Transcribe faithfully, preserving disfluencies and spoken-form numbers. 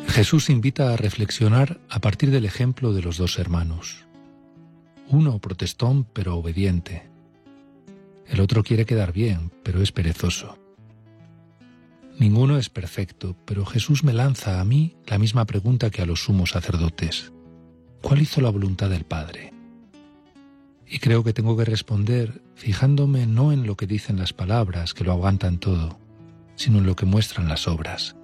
Jesús invita a reflexionar a partir del ejemplo de los dos hermanos. Uno protestón pero obediente. El otro quiere quedar bien, pero es perezoso. Ninguno es perfecto, pero Jesús me lanza a mí la misma pregunta que a los sumos sacerdotes. ¿Cuál hizo la voluntad del Padre? Y creo que tengo que responder fijándome no en lo que dicen las palabras, que lo aguantan todo, sino en lo que muestran las obras.